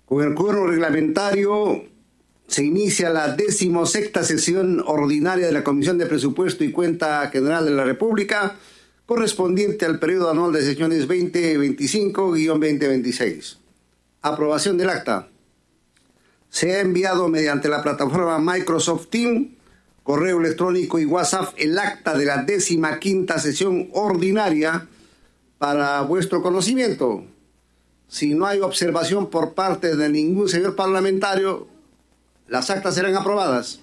Con el quórum reglamentario se inicia la 16ª sesión ordinaria de la Comisión de Presupuesto y Cuenta General de la República, correspondiente al periodo anual de sesiones 2025-2026. Aprobación del acta. Se ha enviado mediante la plataforma Microsoft Teams, correo electrónico y WhatsApp el acta de la 15ª sesión ordinaria para vuestro conocimiento. Si no hay observación por parte de ningún señor parlamentario, las actas serán aprobadas.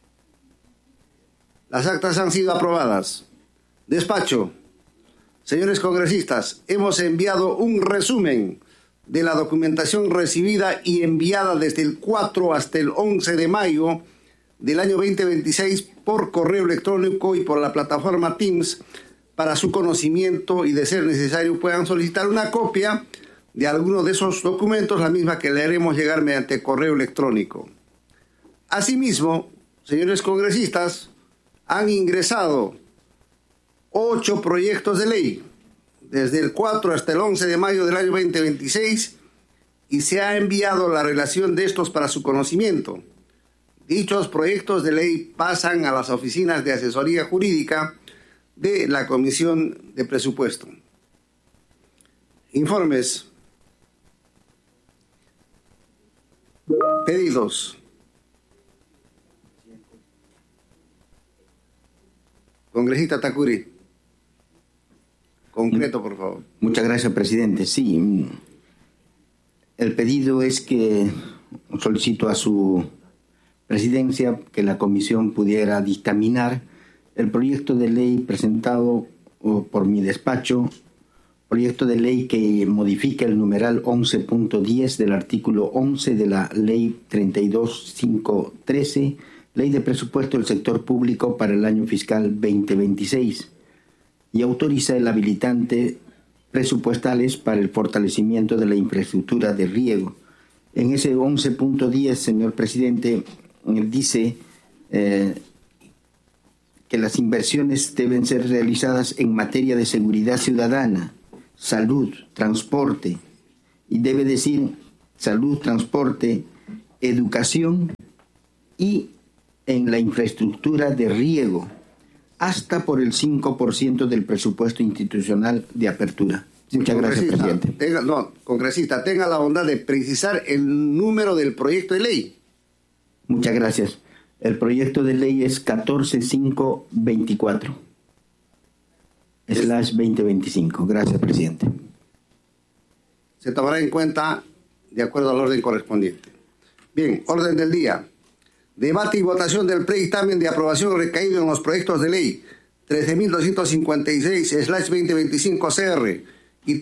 Las actas han sido aprobadas. Despacho. Señores congresistas, hemos enviado un resumen de la documentación recibida y enviada desde el 4 hasta el 11 de mayo del año 2026 por correo electrónico y por la plataforma Teams para su conocimiento, y de ser necesario puedan solicitar una copia de alguno de esos documentos, la misma que le haremos llegar mediante correo electrónico. Asimismo, señores congresistas, han ingresado 8 proyectos de ley desde el 4 hasta el 11 de mayo del año 2026 y se ha enviado la relación de estos para su conocimiento. Dichos proyectos de ley pasan a las oficinas de asesoría jurídica de la Comisión de Presupuesto. Informes. Pedidos. Congresista Takuri. Concreto, por favor. Muchas gracias, presidente. Sí, el pedido es que solicito a su presidencia que la comisión pudiera dictaminar el proyecto de ley presentado por mi despacho, proyecto de ley que modifica el numeral 11.10 del artículo 11 de la Ley 32.513, Ley de Presupuesto del Sector Público para el año fiscal 2026, y autoriza el habilitante presupuestales para el fortalecimiento de la infraestructura de riego. En ese 11.10, señor presidente, dice que las inversiones deben ser realizadas en materia de seguridad ciudadana, salud, transporte, y debe decir salud, transporte, educación y en la infraestructura de riego, hasta por el 5% del presupuesto institucional de apertura. Muchas gracias, presidente. Congresista, tenga la bondad de precisar el número del proyecto de ley. Muchas gracias. El proyecto de ley es 14524/2025. Gracias, presidente. Se tomará en cuenta de acuerdo al orden correspondiente. Bien, orden del día. Debate y votación del predictamen de aprobación recaído en los proyectos de ley 13.256/2025 CR y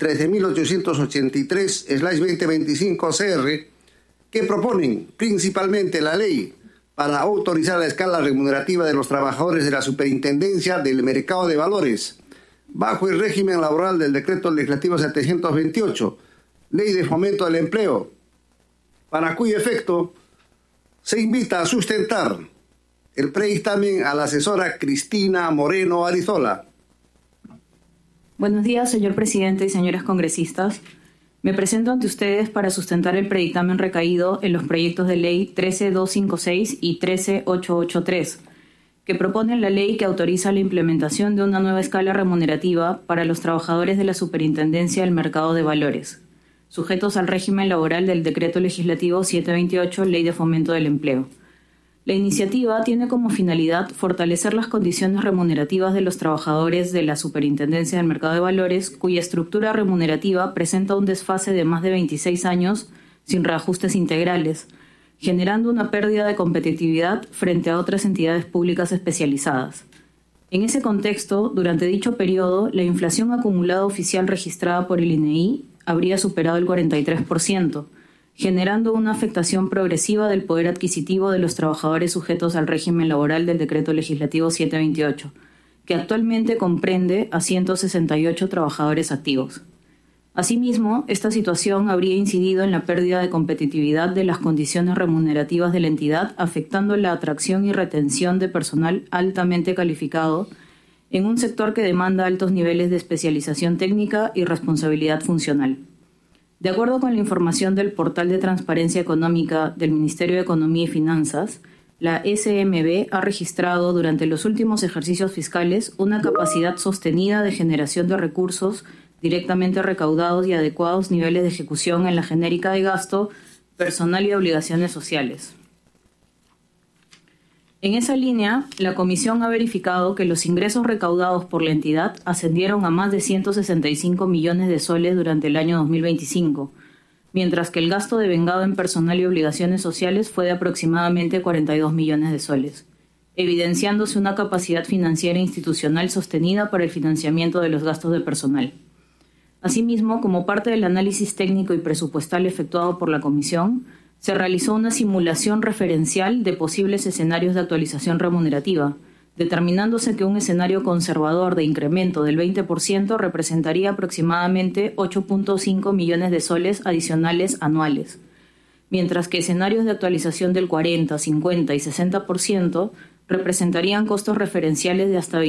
13.883/2025 CR, que proponen principalmente la ley para autorizar la escala remunerativa de los trabajadores de la Superintendencia del Mercado de Valores, bajo el régimen laboral del Decreto Legislativo 728, Ley de Fomento del Empleo, para cuyo efecto se invita a sustentar el predictamen a la asesora Cristina Moreno Arizola. Buenos días, señor presidente y señores congresistas. Me presento ante ustedes para sustentar el predictamen recaído en los proyectos de ley 13256 y 13883, que proponen la ley que autoriza la implementación de una nueva escala remunerativa para los trabajadores de la Superintendencia del Mercado de Valores, sujetos al régimen laboral del Decreto Legislativo 728, Ley de Fomento del Empleo. La iniciativa tiene como finalidad fortalecer las condiciones remunerativas de los trabajadores de la Superintendencia del Mercado de Valores, cuya estructura remunerativa presenta un desfase de más de 26 años sin reajustes integrales, generando una pérdida de competitividad frente a otras entidades públicas especializadas. En ese contexto, durante dicho periodo, la inflación acumulada oficial registrada por el INEI habría superado el 43%, generando una afectación progresiva del poder adquisitivo de los trabajadores sujetos al régimen laboral del Decreto Legislativo 728, que actualmente comprende a 168 trabajadores activos. Asimismo, esta situación habría incidido en la pérdida de competitividad de las condiciones remunerativas de la entidad, afectando la atracción y retención de personal altamente calificado en un sector que demanda altos niveles de especialización técnica y responsabilidad funcional. De acuerdo con la información del Portal de Transparencia Económica del Ministerio de Economía y Finanzas, la SMB ha registrado durante los últimos ejercicios fiscales una capacidad sostenida de generación de recursos directamente recaudados y adecuados niveles de ejecución en la genérica de gasto, personal y obligaciones sociales. En esa línea, la Comisión ha verificado que los ingresos recaudados por la entidad ascendieron a más de 165 millones de soles durante el año 2025, mientras que el gasto devengado en personal y obligaciones sociales fue de aproximadamente 42 millones de soles, evidenciándose una capacidad financiera institucional sostenida para el financiamiento de los gastos de personal. Asimismo, como parte del análisis técnico y presupuestal efectuado por la Comisión, se realizó una simulación referencial de posibles escenarios de actualización remunerativa, determinándose que un escenario conservador de incremento del 20% representaría aproximadamente 8.5 millones de soles adicionales anuales, mientras que escenarios de actualización del 40, 50 y 60% representarían costos referenciales de hasta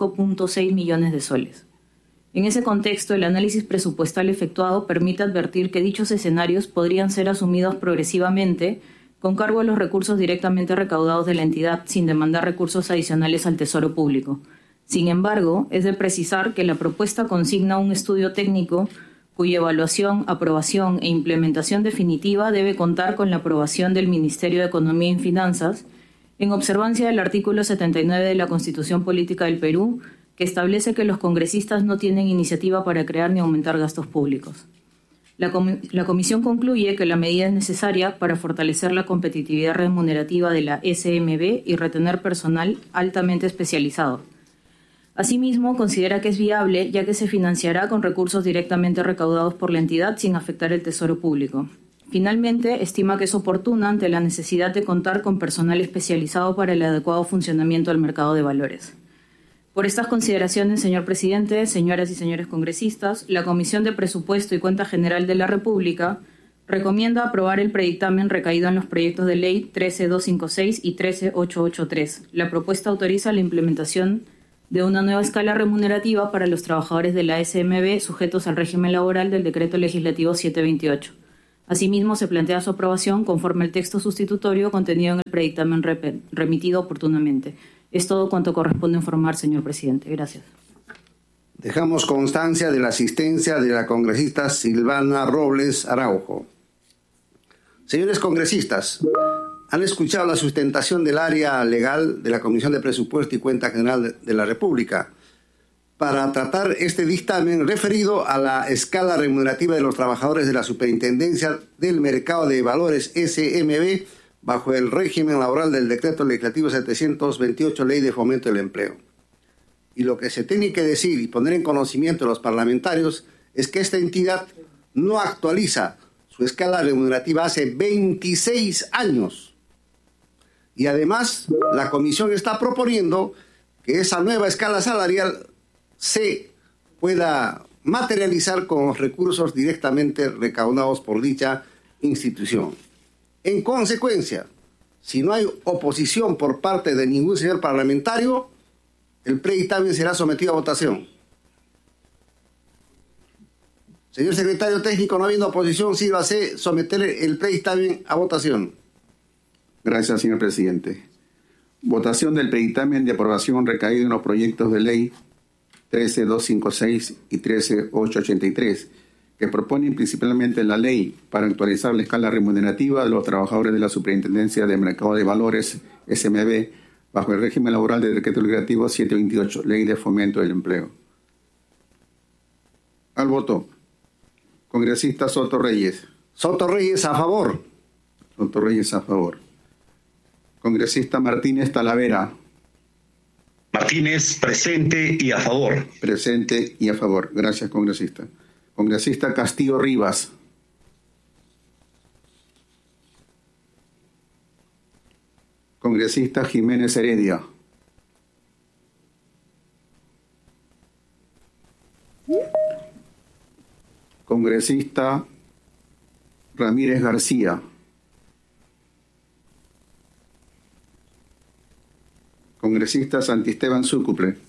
25.6 millones de soles. En ese contexto, el análisis presupuestal efectuado permite advertir que dichos escenarios podrían ser asumidos progresivamente con cargo a los recursos directamente recaudados de la entidad sin demandar recursos adicionales al Tesoro Público. Sin embargo, es de precisar que la propuesta consigna un estudio técnico cuya evaluación, aprobación e implementación definitiva debe contar con la aprobación del Ministerio de Economía y Finanzas, en observancia del artículo 79 de la Constitución Política del Perú, que establece que los congresistas no tienen iniciativa para crear ni aumentar gastos públicos. La Comisión concluye que la medida es necesaria para fortalecer la competitividad remunerativa de la SMB y retener personal altamente especializado. Asimismo, considera que es viable ya que se financiará con recursos directamente recaudados por la entidad sin afectar el Tesoro Público. Finalmente, estima que es oportuna ante la necesidad de contar con personal especializado para el adecuado funcionamiento del mercado de valores. Por estas consideraciones, señor presidente, señoras y señores congresistas, la Comisión de Presupuesto y Cuenta General de la República recomienda aprobar el predictamen recaído en los proyectos de ley 13256 y 13883. La propuesta autoriza la implementación de una nueva escala remunerativa para los trabajadores de la SMB sujetos al régimen laboral del Decreto Legislativo 728. Asimismo, se plantea su aprobación conforme al texto sustitutorio contenido en el predictamen remitido oportunamente. Es todo cuanto corresponde informar, señor presidente. Gracias. Dejamos constancia de la asistencia de la congresista Silvana Robles Araujo. Señores congresistas, han escuchado la sustentación del área legal de la Comisión de Presupuesto y Cuenta General de la República para tratar este dictamen referido a la escala remunerativa de los trabajadores de la Superintendencia del Mercado de Valores SMB bajo el régimen laboral del Decreto Legislativo 728, Ley de Fomento del Empleo. Y lo que se tiene que decir y poner en conocimiento de los parlamentarios es que esta entidad no actualiza su escala remunerativa hace 26 años. Y además, la Comisión está proponiendo que esa nueva escala salarial se pueda materializar con los recursos directamente recaudados por dicha institución. En consecuencia, si no hay oposición por parte de ningún señor parlamentario, el predictamen será sometido a votación. Señor secretario técnico, no habiendo oposición, sírvase someter el predictamen a votación. Gracias, señor presidente. Votación del predictamen de aprobación recaído en los proyectos de ley 13256 y 13883, que proponen principalmente la ley para actualizar la escala remunerativa de los trabajadores de la Superintendencia de Mercado de Valores, SMB, bajo el régimen laboral del Decreto Legislativo 728, Ley de Fomento del Empleo. Al voto. Congresista Soto Reyes. Soto Reyes, a favor. Soto Reyes, a favor. Congresista Martínez Talavera. Martínez, presente y a favor. Presente y a favor. Gracias, congresista. Congresista Castillo Rivas. Congresista Jiménez Heredia. Congresista Ramírez García. Congresista Santisteban Súcuple.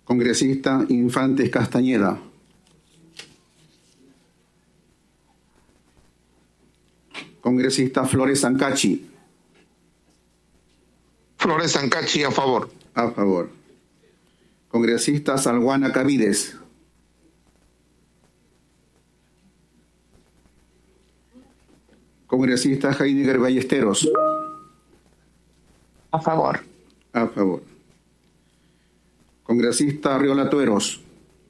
Congresista Infantes Castañeda. Congresista Flores Ancachi. Flores Ancachi, a favor. A favor. Congresista Salguana Cavides. Congresista Heidegger Ballesteros. A favor. A favor. Congresista Arriola Tueros.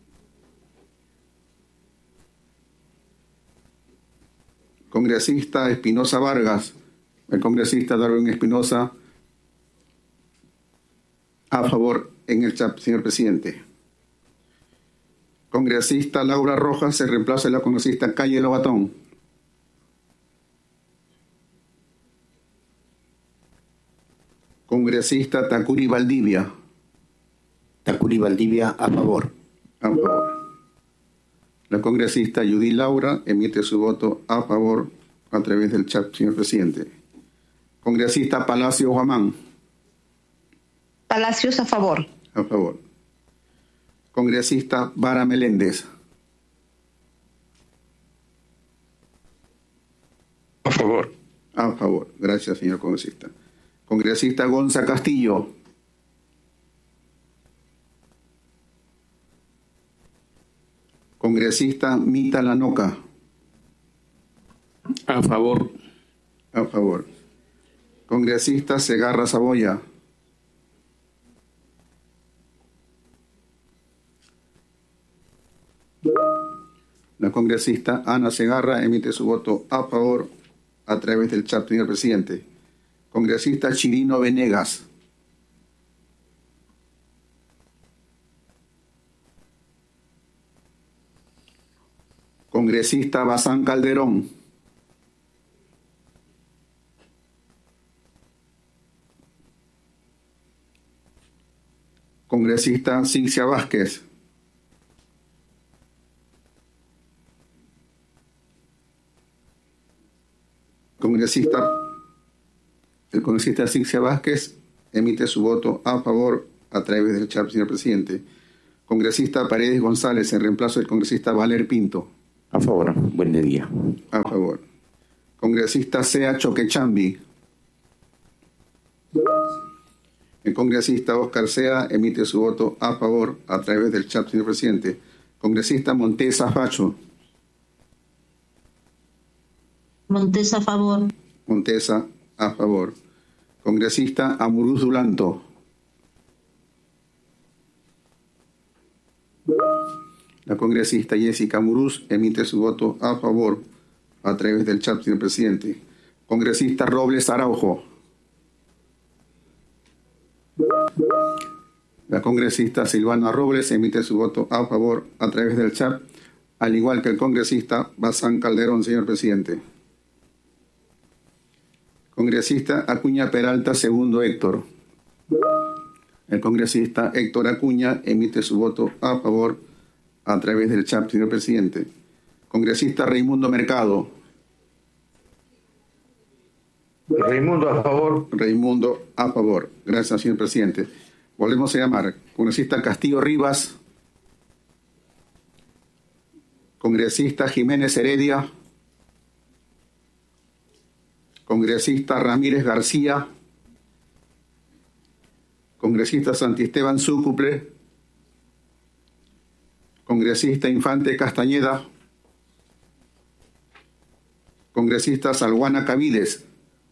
Congresista Espinosa Vargas. El congresista Darwin Espinosa. A favor en el chat, señor presidente. Congresista Laura Rojas se reemplaza de la congresista Calle Lobatón. Congresista Tacuri Valdivia. Tacuri Valdivia, a favor. A favor. La congresista Judy Laura emite su voto a favor a través del chat, señor presidente. Congresista Palacio Guamán. Palacios, a favor. A favor. Congresista Vara Meléndez. A favor. A favor. Gracias, señor congresista. Congresista Gonza Castillo. Congresista Mita Lanoca. A favor. A favor. Congresista Segarra Saboya. La congresista Ana Segarra emite su voto a favor a través del chat, señor presidente. Congresista Chirino Venegas. Congresista Bazán Calderón. Congresista Cincia Vázquez. El congresista Cincia Vázquez emite su voto a favor a través del chat, señor presidente. Congresista Paredes González en reemplazo del congresista Valer Pinto. A favor. Buen día. A favor. Congresista Sea Choquechambi. El congresista Oscar Sea emite su voto a favor a través del chat, señor presidente. Congresista Montesa Facho. Montesa, a favor. Montesa, a favor. Congresista Amuruz Dulanto. La congresista Jessica Amuruz emite su voto a favor a través del chat, señor presidente. Congresista Robles Araujo. La congresista Silvana Robles emite su voto a favor a través del chat, al igual que el congresista Bazán Calderón, señor presidente. Congresista Acuña Peralta, segundo Héctor. El congresista Héctor Acuña emite su voto a favor a través del chat, señor presidente. Congresista Raimundo Mercado. Raimundo, a favor. Raimundo, a favor. Gracias, señor presidente. Volvemos a llamar. Congresista Castillo Rivas. Congresista Jiménez Heredia. Congresista Ramírez García. Congresista Santisteban Zúcuple. Congresista Infante Castañeda. Congresista Salguana Cavides.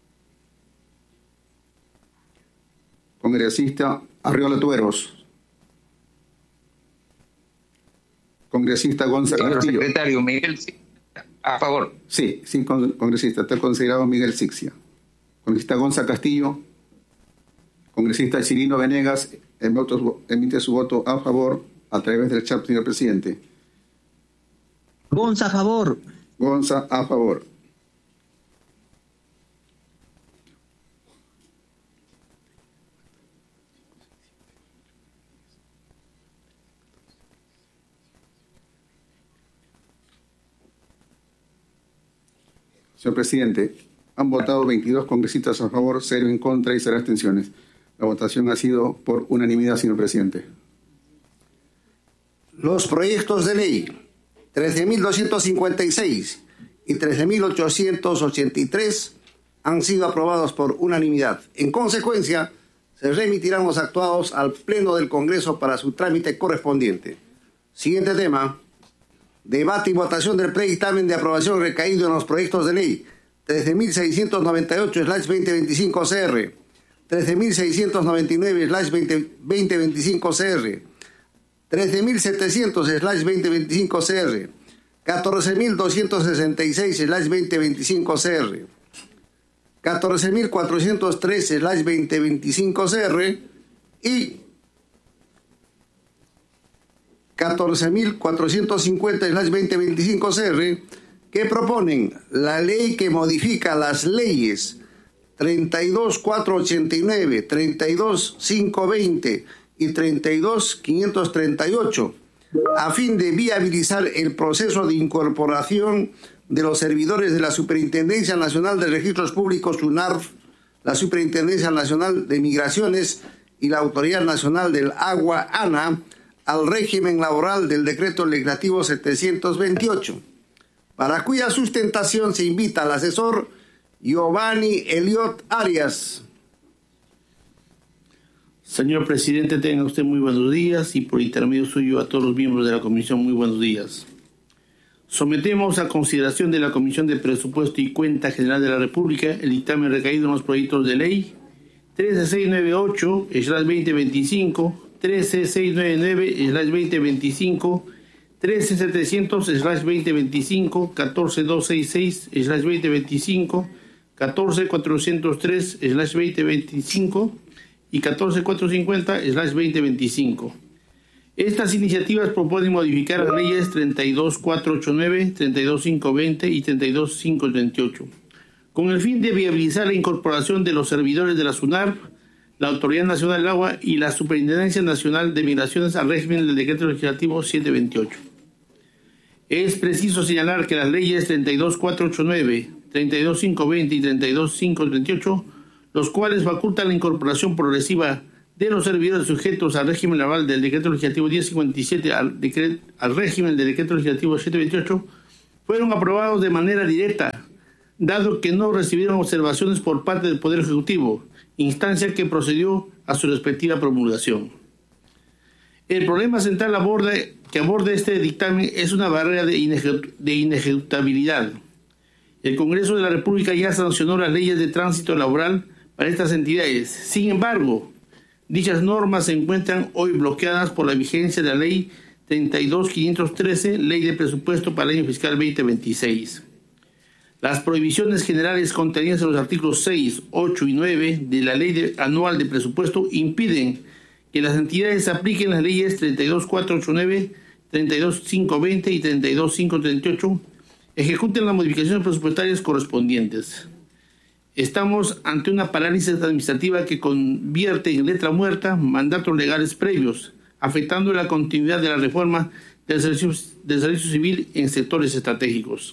Congresista Arriola Tueros. Congresista Gonzalo Señor Castillo. secretario, Miguel, a favor. Sí, congresista, está considerado Miguel Sixia. Congresista Gonzalo Castillo. Congresista Chirino Venegas emite su voto a favor a través del chat, señor presidente. Gonza, a favor. Gonza, a favor. Señor presidente, han votado 22 congresistas a favor, 0 en contra y 0 abstenciones. La votación ha sido por unanimidad, señor presidente. Los proyectos de ley 13.256 y 13.883 han sido aprobados por unanimidad. En consecuencia, se remitirán los actuados al Pleno del Congreso para su trámite correspondiente. Siguiente tema. Debate y votación del predictamen de aprobación recaído en los proyectos de ley 13.698/2025 CR, 13.699/2025 CR, 13.700/2025 CR, 14.266/2025 CR, 14.403/2025 CR y 14.450/2025 CR, que proponen la ley que modifica las leyes 32.489, 32.520 y 32.538 a fin de viabilizar el proceso de incorporación de los servidores de la Superintendencia Nacional de Registros Públicos SUNARF, la Superintendencia Nacional de Migraciones y la Autoridad Nacional del Agua ANA al régimen laboral del Decreto Legislativo 728, para cuya sustentación se invita al asesor Giovanni Eliot Arias. Señor presidente, tenga usted muy buenos días y por intermedio suyo a todos los miembros de la comisión muy buenos días. Sometemos a consideración de la Comisión de Presupuesto y Cuenta General de la República el dictamen recaído en los proyectos de ley 13698/2025, 13699/2025, 13700/2025, 14266/2025, 14403/2025 y 14450/2025. Estas iniciativas proponen modificar las leyes 32489, 32520 y 32538, con el fin de viabilizar la incorporación de los servidores de la SUNARF, la Autoridad Nacional del Agua y la Superintendencia Nacional de Migraciones al régimen del Decreto Legislativo 728. Es preciso señalar que las leyes 32489, 32520 y 32538, los cuales facultan la incorporación progresiva de los servidores sujetos al régimen laboral del Decreto Legislativo 1057 al régimen del Decreto Legislativo 728, fueron aprobados de manera directa, dado que no recibieron observaciones por parte del Poder Ejecutivo, instancia que procedió a su respectiva promulgación. El problema central que aborda este dictamen es una barrera de inejecutabilidad. El Congreso de la República ya sancionó las leyes de tránsito laboral para estas entidades. Sin embargo, dichas normas se encuentran hoy bloqueadas por la vigencia de la Ley 32.513, Ley de Presupuesto para el año fiscal 2026. Las prohibiciones generales contenidas en los artículos 6, 8 y 9 de la Ley Anual de Presupuesto impiden que las entidades apliquen las leyes 32.489, 32.520 y 32.538, ejecuten las modificaciones presupuestarias correspondientes. Estamos ante una parálisis administrativa que convierte en letra muerta mandatos legales previos, afectando la continuidad de la reforma del servicio civil en sectores estratégicos.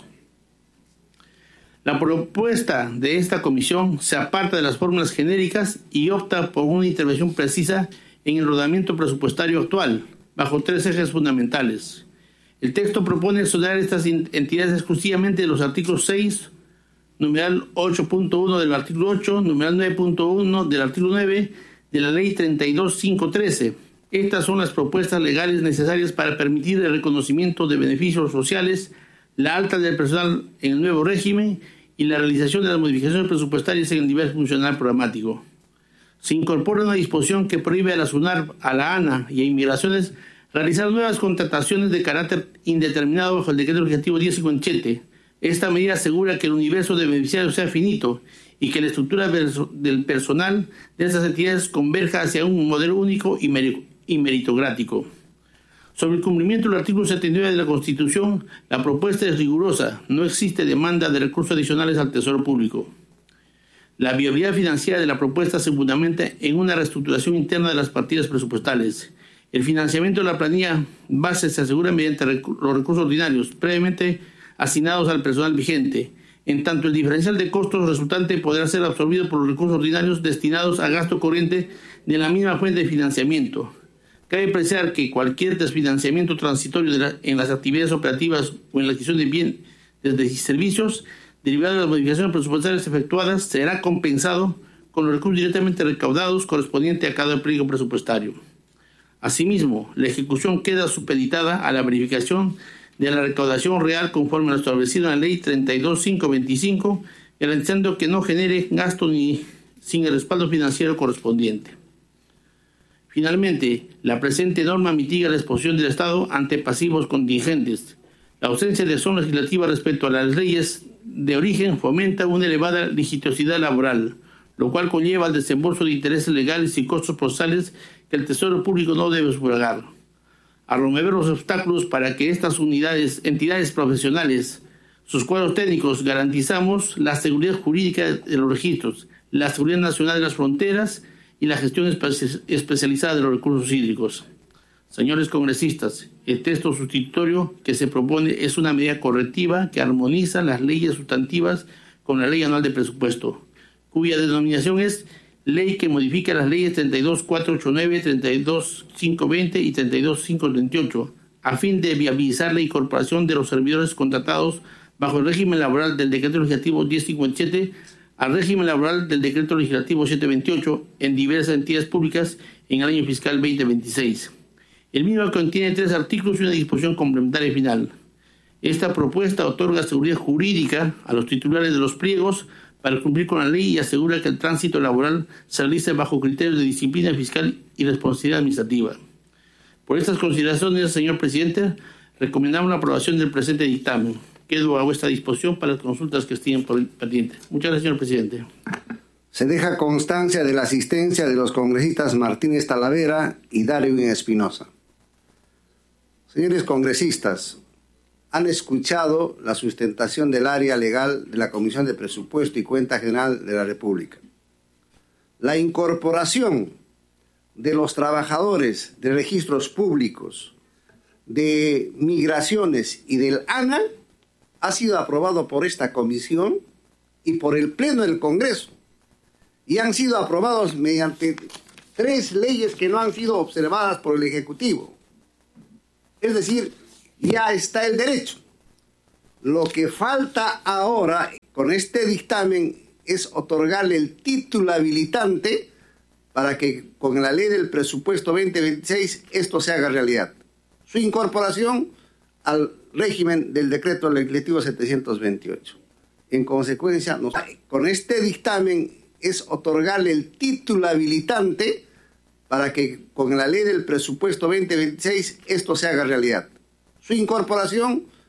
La propuesta de esta comisión se aparta de las fórmulas genéricas y opta por una intervención precisa en el ordenamiento presupuestario actual, bajo tres ejes fundamentales. El texto propone exonerar estas entidades exclusivamente de los artículos 6, numeral 8.1 del artículo 8, numeral 9.1 del artículo 9 de la Ley 32.513. Estas son las propuestas legales necesarias para permitir el reconocimiento de beneficios sociales, la alta del personal en el nuevo régimen y la realización de las modificaciones presupuestarias en el nivel funcional programático. Se incorpora una disposición que prohíbe a la SUNARF, a la ANA y a Inmigraciones realizar nuevas contrataciones de carácter indeterminado bajo el Decreto Legislativo 1057. Esta medida asegura que el universo de beneficiarios sea finito y que la estructura del personal de estas entidades converja hacia un modelo único y meritocrático. Sobre el cumplimiento del artículo 79 de la Constitución, la propuesta es rigurosa. No existe demanda de recursos adicionales al Tesoro Público. La viabilidad financiera de la propuesta se fundamenta en una reestructuración interna de las partidas presupuestales. El financiamiento de la planilla base se asegura mediante los recursos ordinarios previamente asignados al personal vigente. En tanto, el diferencial de costos resultante podrá ser absorbido por los recursos ordinarios destinados a gasto corriente de la misma fuente de financiamiento. Cabe precisar que cualquier desfinanciamiento transitorio en las actividades operativas o en la adquisición de bienes y servicios derivado de las modificaciones presupuestarias efectuadas será compensado con los recursos directamente recaudados correspondiente a cada pliego presupuestario. Asimismo, la ejecución queda supeditada a la verificación de la recaudación real conforme a lo establecido en la Ley 32525, garantizando que no genere gasto ni sin el respaldo financiero correspondiente. Finalmente, la presente norma mitiga la exposición del Estado ante pasivos contingentes. La ausencia de acción legislativa respecto a las leyes de origen fomenta una elevada litigiosidad laboral, lo cual conlleva el desembolso de intereses legales y costos procesales que el Tesoro Público no debe sufragar. A remover los obstáculos para que estas entidades profesionales, sus cuadros técnicos, garantizamos la seguridad jurídica de los registros, la seguridad nacional de las fronteras y la gestión especializada de los recursos hídricos. Señores congresistas, el texto sustitutorio que se propone es una medida correctiva que armoniza las leyes sustantivas con la Ley Anual de Presupuesto, cuya denominación es Ley que modifica las leyes 32489, 32520 y 32538, a fin de viabilizar la incorporación de los servidores contratados bajo el régimen laboral del Decreto Legislativo 1057 al régimen laboral del Decreto Legislativo 728 en diversas entidades públicas en el año fiscal 2026. El mismo contiene 3 artículos y una disposición complementaria final. Esta propuesta otorga seguridad jurídica a los titulares de los pliegos para cumplir con la ley y asegura que el tránsito laboral se realice bajo criterios de disciplina fiscal y responsabilidad administrativa. Por estas consideraciones, señor presidente, recomendamos la aprobación del presente dictamen. Quedo a vuestra disposición para las consultas que estén pendientes. Muchas gracias, señor presidente. Se deja constancia de la asistencia de los congresistas Martínez Talavera y Darwin Espinosa. Señores congresistas, han escuchado la sustentación del área legal de la Comisión de Presupuesto y Cuenta General de la República. La incorporación de los trabajadores de registros públicos, de migraciones y del ANA ha sido aprobado por esta comisión y por el Pleno del Congreso. Y han sido aprobados mediante 3 leyes que no han sido observadas por el Ejecutivo. Es decir, ya está el derecho. Lo que falta ahora con este dictamen es otorgarle el título habilitante para que con la ley del presupuesto 2026 esto se haga realidad. Su incorporación al régimen del decreto legislativo 728. En consecuencia, con este dictamen es otorgarle el título habilitante para que con la ley del presupuesto 2026 esto se haga realidad. Su incorporación